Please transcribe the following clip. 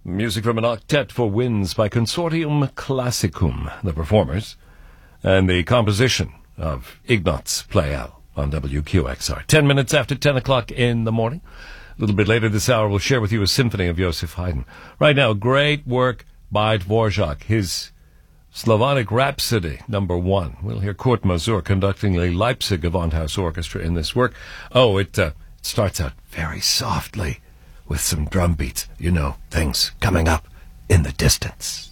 Music from an octet for winds by Consortium Classicum, the performers, and the composition of Ignaz Pleyel on WQXR. 10 minutes after 10 o'clock in the morning. A little bit later this hour, we'll share with you a symphony of Joseph Haydn. Right now, great work by Dvorak, his Slavonic Rhapsody, number 1. We'll hear Kurt Masur conducting the Leipzig Gewandhaus Orchestra in this work. Oh, it starts out very softly with some drum beats. You know, things coming up in the distance.